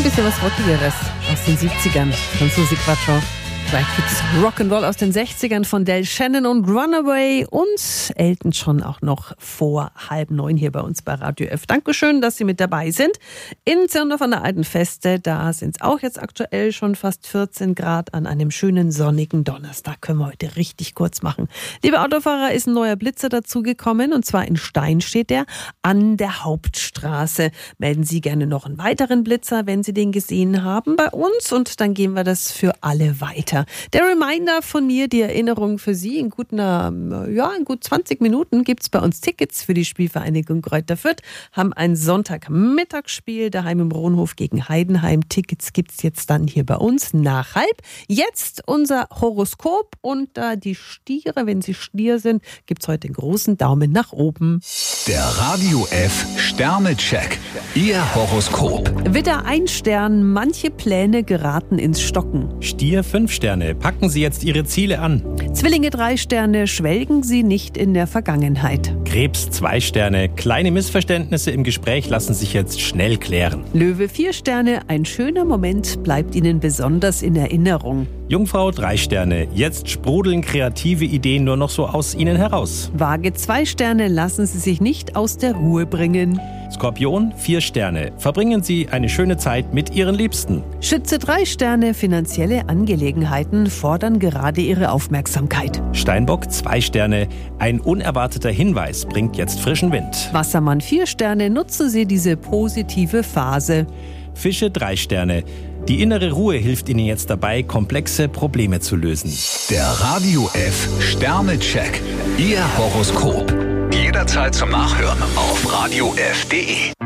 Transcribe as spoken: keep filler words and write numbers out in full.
bisschen was Rockigeres aus den siebzigern von Suzi Quatro. Gleich gibt's Rock'n'Roll aus den sechzigern von Del Shannon und Runaway und Elton John auch noch vor halb neun hier bei uns bei Radio F. Dankeschön, dass Sie mit dabei sind. In Zirndorf an der Alten Feste, da sind es auch jetzt aktuell schon fast vierzehn Grad an einem schönen sonnigen Donnerstag. Können wir heute richtig kurz machen. Liebe Autofahrer, ist ein neuer Blitzer dazugekommen und zwar in Stein steht der an der Hauptstraße. Melden Sie gerne noch einen weiteren Blitzer, wenn Sie den gesehen haben bei uns und dann gehen wir das für alle weiter. Der Reminder von mir, die Erinnerung für Sie, in gut, einer, ja, in gut zwanzig Minuten gibt es bei uns Tickets für die Spielvereinigung Greuther Fürth, haben ein Sonntagmittagsspiel daheim im Rohnhof gegen Heidenheim. Tickets gibt es jetzt dann hier bei uns nach halb. Jetzt unser Horoskop und da die Stiere, wenn Sie Stier sind, gibt es heute den großen Daumen nach oben. Der Radio F Sternecheck. Ihr Horoskop. Widder ein Stern, manche Pläne geraten ins Stocken. Stier fünf Sterne, packen Sie jetzt Ihre Ziele an. Zwillinge drei Sterne, schwelgen Sie nicht in der Vergangenheit. Krebs zwei Sterne, kleine Missverständnisse im Gespräch lassen sich jetzt schnell klären. Löwe vier Sterne, ein schöner Moment bleibt Ihnen besonders in Erinnerung. Jungfrau drei Sterne, jetzt sprudeln kreative Ideen nur noch so aus Ihnen heraus. Waage zwei Sterne, lassen Sie sich nicht aus der Ruhe bringen. Skorpion vier Sterne, verbringen Sie eine schöne Zeit mit Ihren Liebsten. Schütze drei Sterne, finanzielle Angelegenheiten fordern gerade Ihre Aufmerksamkeit. Steinbock zwei Sterne, ein unerwarteter Hinweis bringt jetzt frischen Wind. Wassermann vier Sterne, nutzen Sie diese positive Phase. Fische drei Sterne, die innere Ruhe hilft Ihnen jetzt dabei, komplexe Probleme zu lösen. Der Radio F Sternecheck. Ihr Horoskop. Jederzeit zum Nachhören auf radio f punkt de.